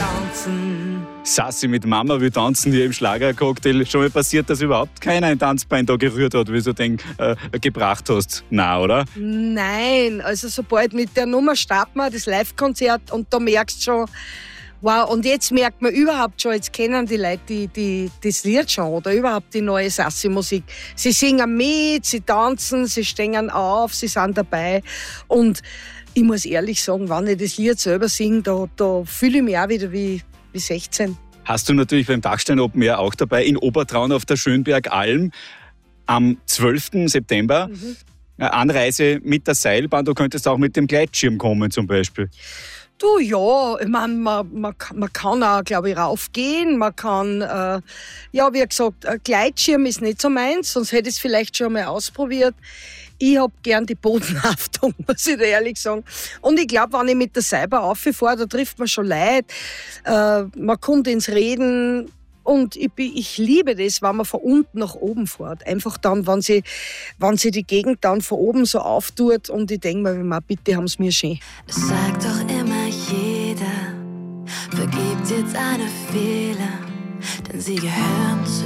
tanzen. Sassi mit Mama will tanzen hier im Schlagercocktail. Schon mal passiert, dass überhaupt keiner ein Tanzbein da gerührt hat, wie du den gebracht hast? Nein, oder? Nein, also sobald mit der Nummer starten wir, das Live-Konzert, und da merkst du schon, wow, und jetzt merkt man überhaupt schon, jetzt kennen die Leute das Lied schon oder überhaupt die neue Sassi-Musik. Sie singen mit, sie tanzen, sie stehen auf, sie sind dabei. Und ich muss ehrlich sagen, wenn ich das Lied selber singe, da fühle ich mich auch wieder wie 16. Hast du natürlich beim Dachstein Open Air auch dabei in Obertraun auf der Schönbergalm am 12. September. Anreise mit der Seilbahn, du könntest auch mit dem Gleitschirm kommen zum Beispiel. Du, ja, ich meine, man kann auch, glaube ich, raufgehen. Man kann, ja, wie gesagt, Gleitschirm ist nicht so meins, sonst hätte ich es vielleicht schon mal ausprobiert. Ich hab gern die Bodenhaftung, muss ich dir ehrlich sagen. Und ich glaube, wenn ich mit der Seilbahn rauffahre, da trifft man schon Leute, man kommt ins Reden. Und ich liebe das, wenn man von unten nach oben fährt. Einfach dann, wenn sie die Gegend dann von oben so auftut. Und ich denke mir, bitte haben sie mir schön. Es sagt doch immer jeder, vergibt jetzt alle Fehler, denn sie gehören zu